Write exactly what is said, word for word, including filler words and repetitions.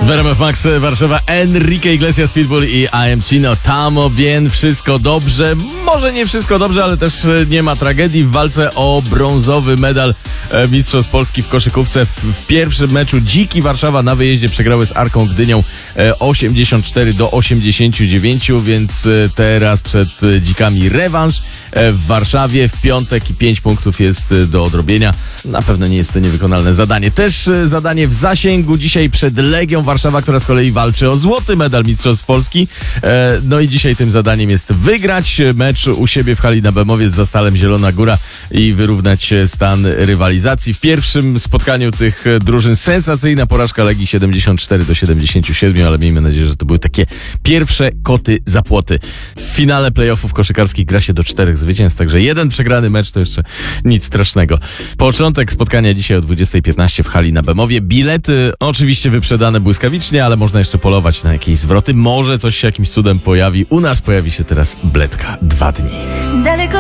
W R M F Max Warszawa Enrique Iglesias, Pitbull i I Am Chino. Tamo bien, wszystko dobrze. Może nie wszystko dobrze, ale też nie ma tragedii w walce o brązowy medal Mistrzostw Polski w koszykówce. W, w pierwszym meczu Dziki Warszawa na wyjeździe przegrały z Arką Gdynią osiemdziesiąt cztery do osiemdziesięciu dziewięciu, więc teraz przed Dzikami rewanż w Warszawie w piątek i pięć punktów jest do odrobienia. Na pewno nie jest to niewykonalne zadanie. Też zadanie w zasięgu dzisiaj przed Legią Warszawa, która z kolei walczy o złoty medal Mistrzostw Polski. No i dzisiaj tym zadaniem jest wygrać mecz u siebie w hali na Bemowie z Zastalem Zielona Góra i wyrównać stan rywalizacji. W pierwszym spotkaniu tych drużyn sensacyjna porażka Legii siedemdziesiąt cztery do siedemdziesięciu siedmiu, ale miejmy nadzieję, że to były takie pierwsze koty za płoty. W finale playoffów koszykarskich gra się do czterech zwycięstw, także jeden przegrany mecz to jeszcze nic strasznego. Początek spotkania dzisiaj o dwudziestej piętnaście w hali na Bemowie. Bilety oczywiście wyprzedane błyskawicznie, ale można jeszcze polować na jakieś zwroty. Może coś się jakimś cudem pojawi. U nas pojawi się teraz Bledka. Dwa dni. Daleko